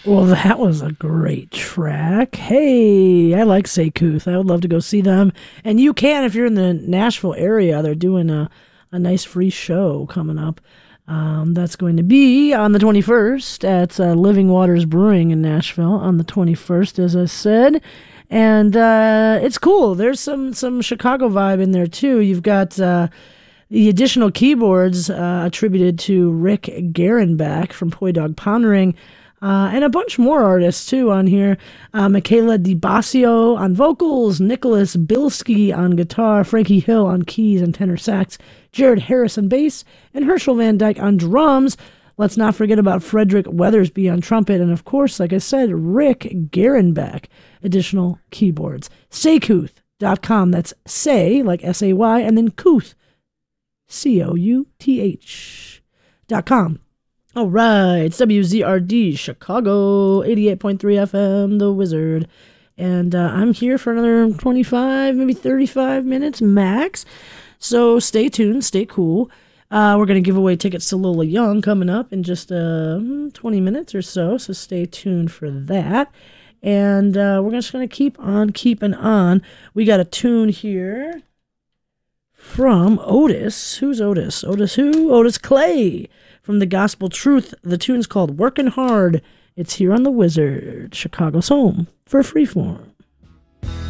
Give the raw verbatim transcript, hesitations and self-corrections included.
Well, that was a great track. Hey, I like Saykuth. I would love to go see them. And you can if you're in the Nashville area. They're doing a, a nice free show coming up. Um, that's going to be on the twenty-first at uh, Living Waters Brewing in Nashville on the twenty-first, as I said. And uh, it's cool. There's some, some Chicago vibe in there, too. You've got uh, the additional keyboards uh, attributed to Rick Garenbach from Poi Dog Pondering. Uh, and a bunch more artists, too, on here. Uh, Michaela DiBasio on vocals, Nicholas Bilski on guitar, Frankie Hill on keys and tenor sax, Jared Harris on bass, and Herschel Van Dyke on drums. Let's not forget about Frederick Weathersby on trumpet, and of course, like I said, Rick Garenbach, additional keyboards. Saykuth dot com, that's say, like S A Y, and then Kuth, C O U T H dot com. All right, it's W Z R D, Chicago, eighty-eight point three F M, The Wizard. And uh, I'm here for another twenty-five, maybe thirty-five minutes max. So stay tuned, stay cool. Uh, we're going to give away tickets to Lola Young coming up in just uh, twenty minutes or so, so stay tuned for that. And uh, we're just going to keep on keeping on. We got a tune here from Otis. Who's Otis? Otis who? Otis Clay. From the Gospel Truth, the tune's called Workin' Hard. It's here on The Wizard, Chicago's home for Freeform.